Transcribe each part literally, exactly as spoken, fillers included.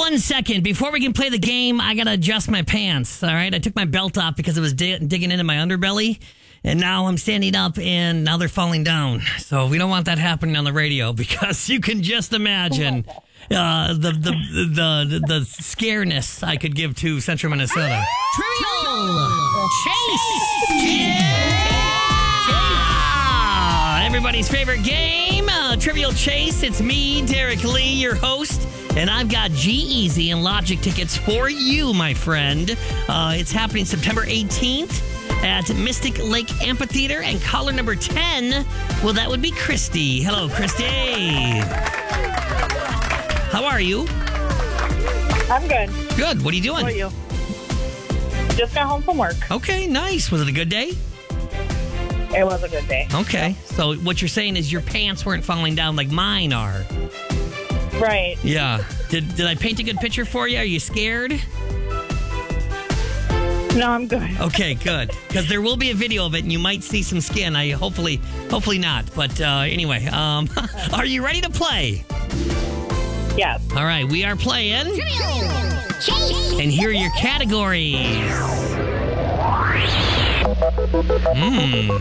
One second. Before we can play the game, I got to adjust my pants. All right. I took my belt off because it was di- digging into my underbelly. And now I'm standing up and now they're falling down. So we don't want that happening on the radio because you can just imagine uh, the, the, the, the, the scareness I could give to Central Minnesota. Trivial Chase! Yeah! Everybody's favorite game, uh, Trivial Chase. It's me, Derek Lee, your host. And I've got G-Eazy and Logic tickets for you, my friend. Uh, it's happening September eighteenth at Mystic Lake Amphitheater. And caller number ten, well, that would be Christy. Hello, Christy. How are you? I'm good. Good. What are you doing? How are you? Just got home from work. Okay, nice. Was it a good day? It was a good day. Okay. So what you're saying is your pants weren't falling down like mine are. Right. Yeah. Did did I paint a good picture for you? Are you scared? No, I'm good. Okay, good. Because there will be a video of it, and you might see some skin. I hopefully, hopefully not. But uh, anyway, um, are you ready to play? Yes. All right, we are playing. And here are your categories. Hmm.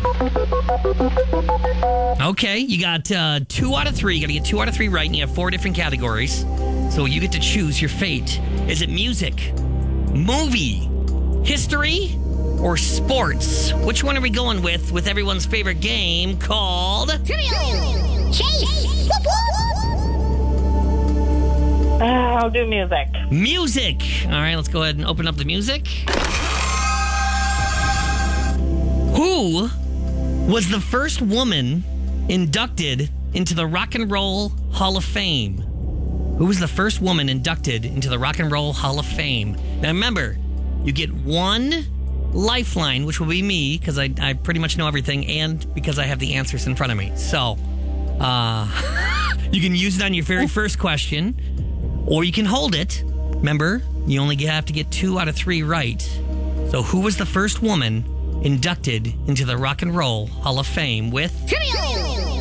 Okay, you got uh, two out of three. You got to get two out of three right, and you have four different categories. So you get to choose your fate. Is it music, movie, history, or sports? Which one are we going with with everyone's favorite game called Trivial Chase? Uh, I'll do music. Music. All right, let's go ahead and open up the music. Who was the first woman inducted into the Rock and Roll Hall of Fame? Who was the first woman inducted into the Rock and Roll Hall of Fame? Now remember, you get one lifeline, which will be me, because I, I pretty much know everything, and because I have the answers in front of me. So, uh, you can use it on your very first question, or you can hold it. Remember, you only have to get two out of three right. So who was the first woman inducted into the Rock and Roll Hall of Fame with